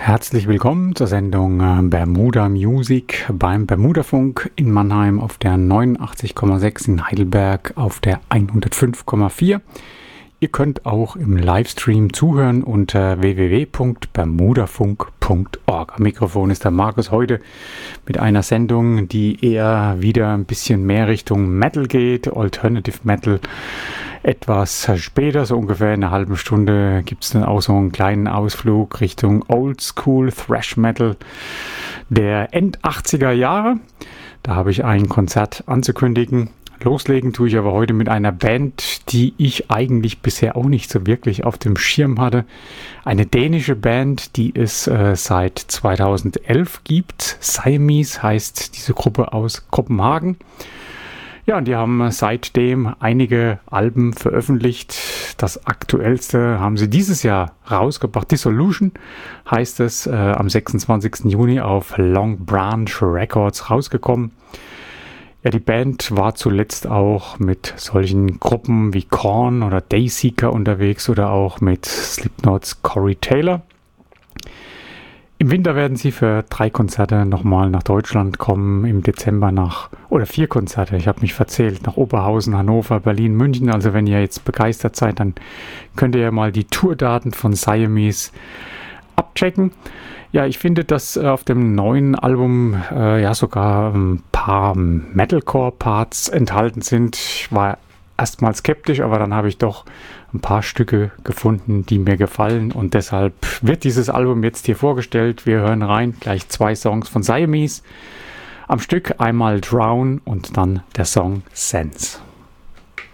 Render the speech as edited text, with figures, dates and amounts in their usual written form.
Herzlich willkommen zur Sendung Bermuda Music beim Bermudafunk in Mannheim auf der 89,6, in Heidelberg auf der 105,4. Ihr könnt auch im Livestream zuhören unter www.bermudafunk.org. Am Mikrofon ist der Markus heute mit einer Sendung, die eher wieder ein bisschen mehr Richtung Metal geht, Alternative Metal. Etwas später, so ungefähr in einer halben Stunde, gibt es dann auch so einen kleinen Ausflug Richtung Old School Thrash Metal der End-80er Jahre. Da habe ich ein Konzert anzukündigen. Loslegen tue ich aber heute mit einer Band, die ich eigentlich bisher auch nicht so wirklich auf dem Schirm hatte. Eine dänische Band, die es seit 2011 gibt. Siamese heißt diese Gruppe aus Kopenhagen. Ja, und die haben seitdem einige Alben veröffentlicht. Das aktuellste haben sie dieses Jahr rausgebracht. Dissolution heißt es, am 26. Juni auf Long Branch Records rausgekommen. Ja, die Band war zuletzt auch mit solchen Gruppen wie Korn oder Dayseeker unterwegs oder auch mit Slipknots Corey Taylor. Im Winter werden sie für 3 Konzerte nochmal nach Deutschland kommen, im Dezember 4 Konzerte, ich habe mich verzählt, nach Oberhausen, Hannover, Berlin, München. Also wenn ihr jetzt begeistert seid, dann könnt ihr ja mal die Tourdaten von Siamese abchecken. Ja, ich finde, dass auf dem neuen Album sogar ein paar Metalcore-Parts enthalten sind. Ich war erstmal skeptisch, aber dann habe ich doch ein paar Stücke gefunden, die mir gefallen, und deshalb wird dieses Album jetzt hier vorgestellt. Wir hören rein, gleich 2 Songs von Siamese am Stück, einmal Drown und dann der Song Sense.